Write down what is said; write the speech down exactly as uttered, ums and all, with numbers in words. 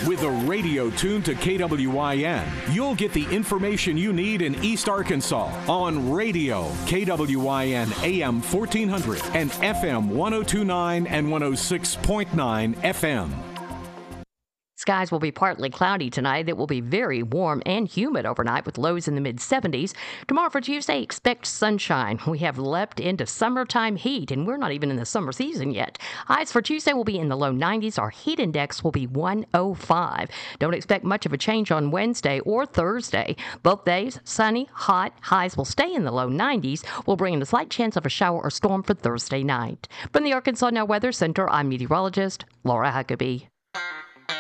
With a radio tuned to K W I N, you'll get the information you need in East Arkansas on radio, K W I N A M fourteen hundred and F M one oh two point nine and one oh six point nine F M. Skies will be partly cloudy tonight. It will be very warm and humid overnight with lows in the mid seventies. Tomorrow for Tuesday, expect sunshine. We have leapt into summertime heat, and we're not even in the summer season yet. Highs for Tuesday will be in the low nineties. Our heat index will be one oh five. Don't expect much of a change on Wednesday or Thursday. Both days, sunny, hot. Highs will stay in the low nineties. We'll bring in a slight chance of a shower or storm for Thursday night. From the Arkansas Now Weather Center, I'm meteorologist Laura Huckabee.